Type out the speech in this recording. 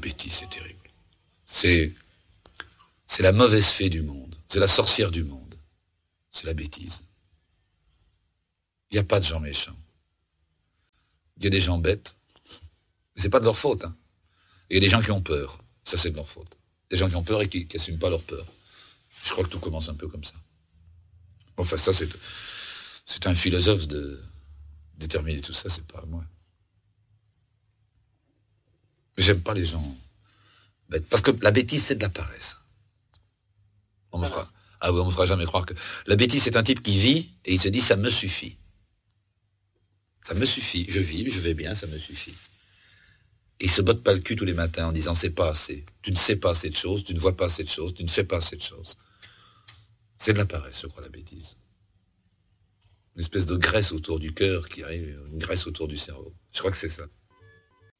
bêtise, c'est terrible. C'est la mauvaise fée du monde. C'est la sorcière du monde. C'est la bêtise. Il n'y a pas de gens méchants. Il y a des gens bêtes. Mais c'est pas de leur faute. Hein. Il y a des gens qui ont peur. Ça, c'est de leur faute. Des gens qui ont peur et qui n'assument pas leur peur. Je crois que tout commence un peu comme ça. Enfin, ça, c'est un philosophe de déterminer tout ça, c'est pas moi. Mais j'aime pas les gens bêtes. Parce que la bêtise, c'est de la paresse. On me fera jamais croire que... La bêtise, c'est un type qui vit et il se dit, ça me suffit. Ça me suffit. Je vis, je vais bien, ça me suffit. Et il se botte pas le cul tous les matins en disant, c'est pas assez. Tu ne sais pas assez de choses, tu ne vois pas assez de choses, tu ne fais pas assez de choses. C'est de la paresse, je crois, la bêtise. Une espèce de graisse autour du cœur qui arrive, une graisse autour du cerveau. Je crois que c'est ça.